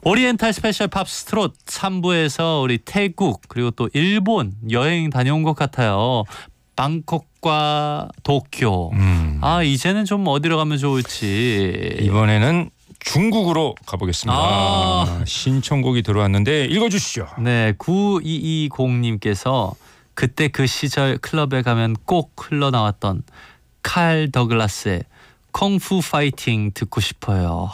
오리엔탈 스페셜 팝스 트롯 3부에서 우리 태국 그리고 또 일본 여행 다녀온 것 같아요. 방콕과 도쿄. 이제는 좀 어디로 가면 좋을지. 이번에는 중국으로 가보겠습니다. 신청곡이 들어왔는데 읽어주시죠. 네, 9220님께서 그때 그 시절 클럽에 가면 꼭 흘러나왔던 칼 더글라스의 콩푸 파이팅 듣고 싶어요.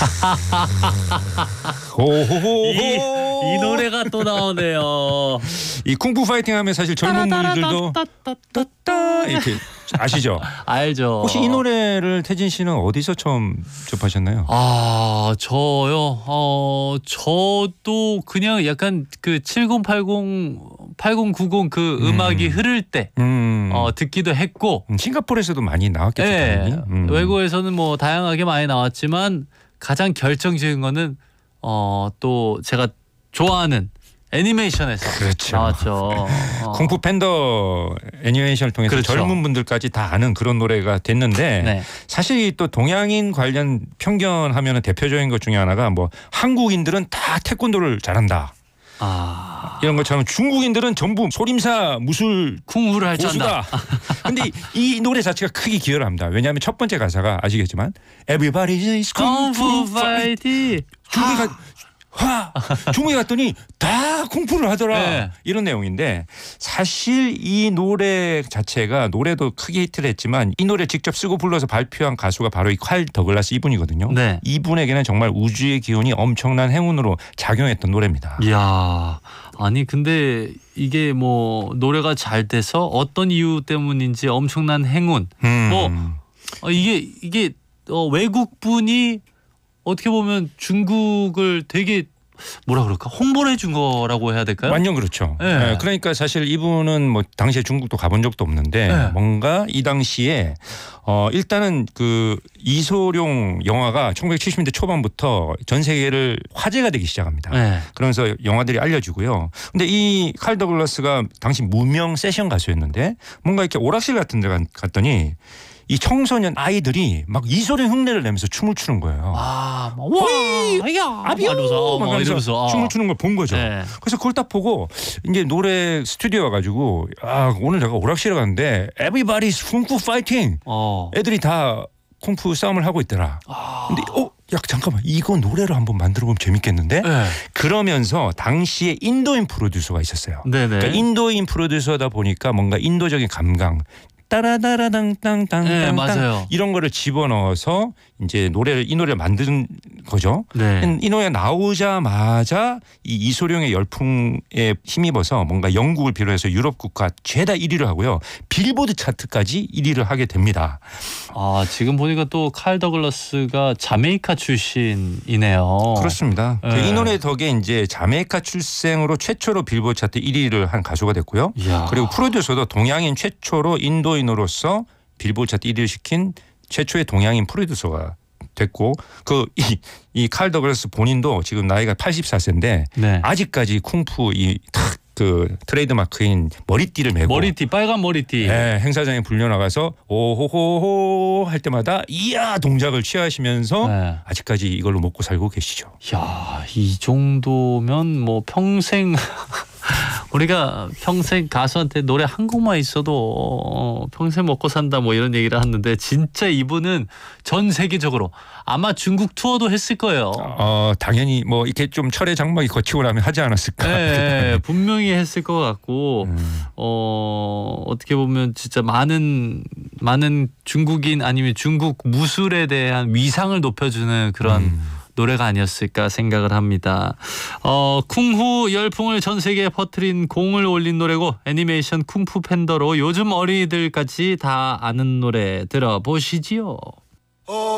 이 노래가 또 나오네요. 이 쿵푸 파이팅 하면 사실 젊은 분들도 이렇게 아시죠? 알죠. 혹시 이 노래를 태진 씨는 어디서 처음 접하셨나요? 저요. 저도 그냥 약간 그 7080, 8090 그 음악이 흐를 때 듣기도 했고. 싱가포르에서도 많이 나왔겠죠. 네. 외국에서는 뭐 다양하게 많이 나왔지만 가장 결정적인 거는 또 제가 좋아하는 애니메이션에서 그렇죠. 나왔죠. 쿵푸 팬더 애니메이션을 통해서 그렇죠. 젊은 분들까지 다 아는 그런 노래가 됐는데 네. 사실 또 동양인 관련 편견하면 대표적인 것 중에 하나가 뭐 한국인들은 다 태권도를 잘한다. 이런 것처럼 중국인들은 전부 소림사 무술 쿵후를 할 줄 안다. 근데 이 노래 자체가 크게 기여를 합니다. 왜냐하면 첫 번째 가사가 아시겠지만 Everybody is Kung Fu Fighting. 중국에 갔더니 다 쿵푸를 하더라. 네. 이런 내용인데 사실 이 노래 자체가 노래도 크게 히트를 했지만 이 노래 직접 쓰고 불러서 발표한 가수가 바로 이 칼 더글라스 이분이거든요. 네. 이분에게는 정말 우주의 기운이 엄청난 행운으로 작용했던 노래입니다. 이야, 아니 근데 이게 뭐 노래가 잘 돼서 어떤 이유 때문인지 엄청난 행운. 이게 외국 분이 어떻게 보면 중국을 되게 뭐라 그럴까 홍보를 해준 거라고 해야 될까요? 완전 그렇죠. 네. 네, 그러니까 사실 이분은 뭐 당시에 중국도 가본 적도 없는데 네. 뭔가 이 당시에 일단은 그 이소룡 영화가 1970년대 초반부터 전 세계를 화제가 되기 시작합니다. 네. 그러면서 영화들이 알려지고요. 근데 이 칼 더글라스가 당시 무명 세션 가수였는데 뭔가 이렇게 오락실 같은 데 갔더니 이 청소년 아이들이 막 이소룡 흉내를 내면서 춤을 추는 거예요. 이러면서 춤을 추는 걸 본 거죠. 네. 그래서 그걸 딱 보고 이제 노래 스튜디오 와가지고 오늘 내가 오락실에 갔는데 Everybody's Kung Fu Fighting. 애들이 다 쿵푸 싸움을 하고 있더라. 근데 잠깐만 이거 노래로 한번 만들어보면 재밌겠는데? 네. 그러면서 당시에 인도인 프로듀서가 있었어요. 네네. 그러니까 인도인 프로듀서다 보니까 뭔가 인도적인 감각 따라다라당땅땅땅 네, 맞아요. 이런 거를 집어넣어서 이제 이 노래를 만든 거죠. 네. 이 노래 나오자마자 이 이소룡의 열풍에 힘입어서 뭔가 영국을 비롯해서 유럽 국가 죄다 1위를 하고요. 빌보드 차트까지 1위를 하게 됩니다. 지금 보니까 또 칼 더글라스가 자메이카 출신이네요. 그렇습니다. 네. 이 노래 덕에 이제 자메이카 출생으로 최초로 빌보드 차트 1위를 한 가수가 됐고요. 이야. 그리고 프로듀서도 동양인 최초로 인도인으로서 빌보드 차트 1위를 시킨 최초의 동양인 프로듀서가 됐고 이 칼 더글라스 본인도 지금 나이가 84세인데 네. 아직까지 쿵푸 그 트레이드 마크인 머리띠를 메고 빨간 머리띠. 네, 행사장에 불려나가서 오호호호 할 때마다 이야 동작을 취하시면서 네. 아직까지 이걸로 먹고 살고 계시죠. 야, 이 정도면 뭐 평생 우리가 평생 가수한테 노래 한 곡만 있어도 평생 먹고 산다 뭐 이런 얘기를 하는데 진짜 이분은 전 세계적으로 아마 중국 투어도 했을 거예요. 당연히 뭐 이렇게 좀 철의 장막이 거치고 나면 하지 않았을까. 네, 분명히 했을 것 같고 어떻게 보면 진짜 많은 중국인 아니면 중국 무술에 대한 위상을 높여주는 그런 노래가 아니었을까 생각을 합니다. 쿵후 열풍을 전 세계에 퍼뜨린 공을 올린 노래고 애니메이션 쿵푸 팬더로 요즘 어린이들까지 다 아는 노래 들어보시지요.